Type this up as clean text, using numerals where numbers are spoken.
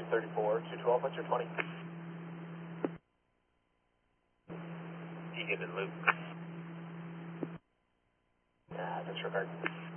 34, 212, what's your 20? You get in loop. Disregard.